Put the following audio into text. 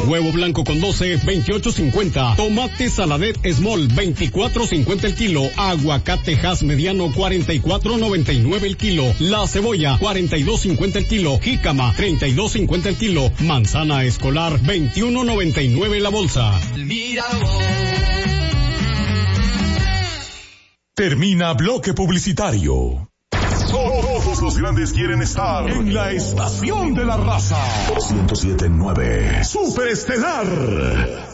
Huevo blanco con 12, 28.50. Tomate Saladet Small, 24.50 el kilo. Aguacate Hass mediano, 44.99 el kilo. La cebolla, 42.50 el kilo. Jícama, 32.50 el kilo. Manzana escolar, 21.99 la bolsa. Termina bloque publicitario. Todos los grandes quieren estar en la estación de la raza. 107.9 Superestelar.